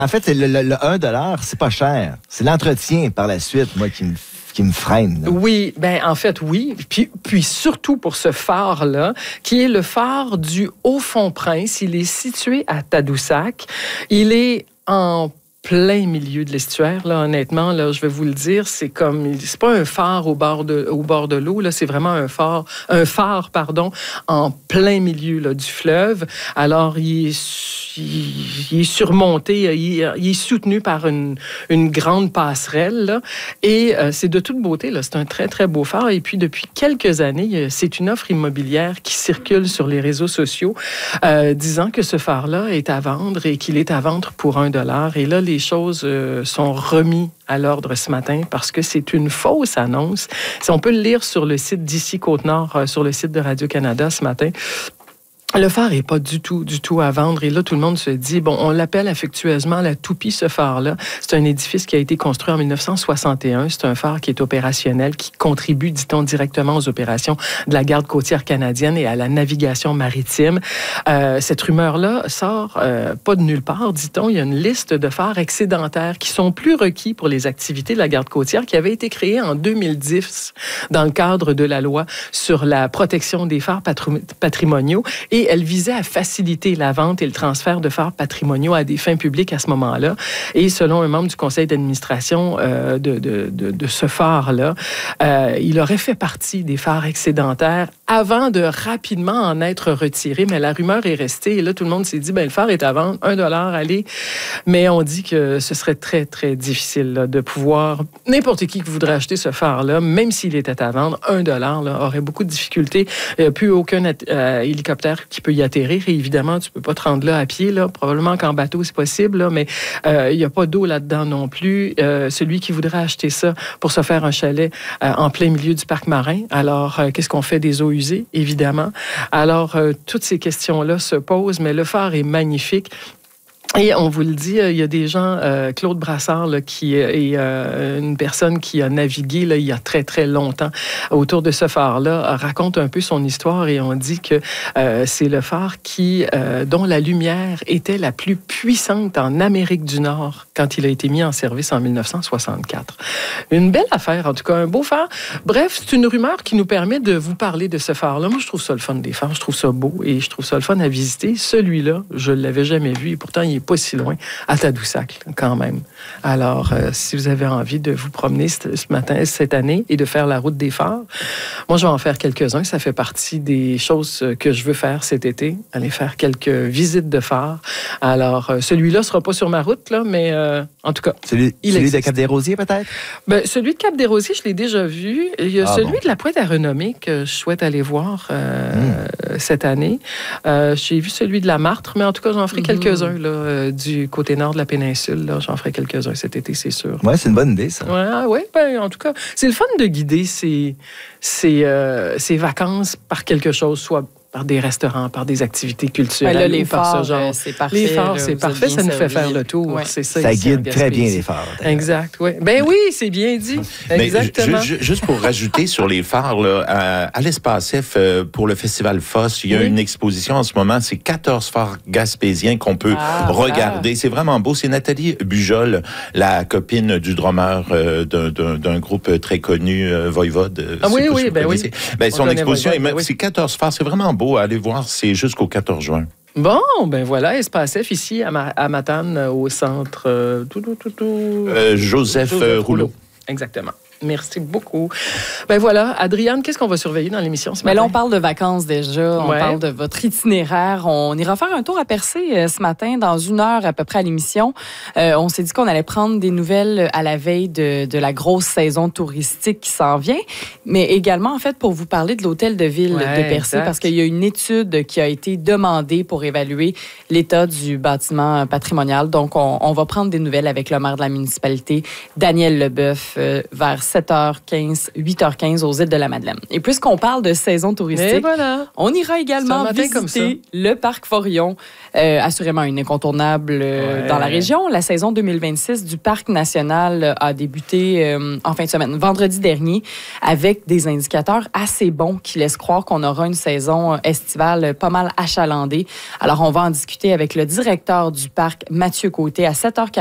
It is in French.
En fait, c'est le 1 $, c'est pas cher. C'est l'entretien par la suite, moi, qui me freine. Là. Oui, en fait, oui. Puis surtout pour ce phare-là, qui est le phare du Haut-Fond-Prince. Il est situé à Tadoussac. Il est en plein milieu de l'estuaire, là, honnêtement, là, je vais vous le dire, c'est pas un phare au bord de l'eau, là, c'est vraiment un phare, en plein milieu, là, du fleuve. Alors, il est surmonté, il est soutenu par une grande passerelle, là, et c'est de toute beauté, là, c'est un très, très beau phare. Et puis, depuis quelques années, c'est une offre immobilière qui circule sur les réseaux sociaux, disant que ce phare-là est à vendre et qu'il est à vendre pour $1. Et là, les choses sont remises à l'ordre ce matin parce que c'est une fausse annonce. On peut le lire sur le site d'ici Côte-Nord, sur le site de Radio-Canada ce matin. Le phare n'est pas du tout à vendre. Et là, tout le monde se dit, on l'appelle affectueusement la toupie, ce phare-là. C'est un édifice qui a été construit en 1961. C'est un phare qui est opérationnel, qui contribue, dit-on, directement aux opérations de la garde côtière canadienne et à la navigation maritime. Cette rumeur-là sort pas de nulle part, dit-on. Il y a une liste de phares excédentaires qui sont plus requis pour les activités de la garde côtière qui avait été créée en 2010 dans le cadre de la loi sur la protection des phares patrimoniaux. Et elle visait à faciliter la vente et le transfert de phares patrimoniaux à des fins publiques à ce moment-là. Et selon un membre du conseil d'administration de ce phare-là, il aurait fait partie des phares excédentaires avant de rapidement en être retiré. Mais la rumeur est restée. Et là, tout le monde s'est dit, le phare est à vendre, $1, allez. Mais on dit que ce serait très, très difficile là, de pouvoir... N'importe qui voudrait acheter ce phare-là, même s'il était à vendre, $1 là, aurait beaucoup de difficultés. Il n'y a plus aucun hélicoptère qui peut y atterrir. Et évidemment, tu ne peux pas te rendre là à pied. Là. Probablement qu'en bateau, c'est possible, là, mais il n'y a pas d'eau là-dedans non plus. Celui qui voudrait acheter ça pour se faire un chalet en plein milieu du parc marin, alors qu'est-ce qu'on fait des eaux usées, évidemment? Alors, toutes ces questions-là se posent, mais le phare est magnifique. Et on vous le dit, il y a des gens, Claude Brassard, là, qui est une personne qui a navigué là, il y a très, très longtemps autour de ce phare-là, raconte un peu son histoire et on dit que c'est le phare dont la lumière était la plus puissante en Amérique du Nord quand il a été mis en service en 1964. Une belle affaire, en tout cas, un beau phare. Bref, c'est une rumeur qui nous permet de vous parler de ce phare-là. Moi, je trouve ça le fun des phares, je trouve ça beau et je trouve ça le fun à visiter. Celui-là, je ne l'avais jamais vu et pourtant, il est pas si loin, à Tadoussac, quand même. Alors, si vous avez envie de vous promener cette année et de faire la route des phares, moi, je vais en faire quelques-uns. Ça fait partie des choses que je veux faire cet été, aller faire quelques visites de phares. Alors, celui-là ne sera pas sur ma route, là, mais en tout cas, celui de Cap-des-Rosiers, peut-être? Celui de Cap-des-Rosiers, je l'ai déjà vu. Il y a celui de la Pointe à Renommée que je souhaite aller voir cette année. J'ai vu celui de la Martre, mais en tout cas, j'en ferai quelques-uns, là, du côté nord de la péninsule. Là, j'en ferai quelques-uns cet été, c'est sûr. Oui, c'est une bonne idée, ça. Oui, en tout cas, c'est le fun de guider ces vacances par quelque chose, soit par des restaurants, par des activités culturelles. Là, les phares, par ce genre. C'est parfait. Les phares, c'est parfait. Ça nous fait faire le tour. Ouais. C'est ça. Ça guide très bien les phares. Exact, oui. Oui, c'est bien dit. Exactement. Mais juste pour rajouter sur les phares, là, à l'Espace F, pour le Festival FOSS, il y a une exposition en ce moment. C'est 14 phares gaspésiens qu'on peut regarder. C'est vraiment beau. C'est Nathalie Bujol, la copine du drummer d'un groupe très connu, Voivode. Son exposition, c'est 14 phares. C'est vraiment beau à aller voir, c'est jusqu'au 14 juin. Bon, voilà, Espace F ici à Matane, au centre Joseph Rouleau. Exactement. Merci beaucoup. Voilà, Adrienne, qu'est-ce qu'on va surveiller dans l'émission ce matin? Là, on parle de vacances déjà, on parle de votre itinéraire. On ira faire un tour à Percé ce matin, dans 1 heure à peu près à l'émission. On s'est dit qu'on allait prendre des nouvelles à la veille de la grosse saison touristique qui s'en vient, mais également, en fait, pour vous parler de l'hôtel de ville de Percé, parce qu'il y a une étude qui a été demandée pour évaluer l'état du bâtiment patrimonial. Donc, on va prendre des nouvelles avec le maire de la municipalité, Daniel Leboeuf, vers 7h15, 8h15 aux îles de la Madeleine. Et puisqu'on parle de saison touristique, on ira également visiter le parc Forillon, assurément une incontournable dans la région. La saison 2026 du parc national a débuté en fin de semaine, vendredi dernier, avec des indicateurs assez bons qui laissent croire qu'on aura une saison estivale pas mal achalandée. Alors, on va en discuter avec le directeur du parc, Mathieu Côté, à 7h40.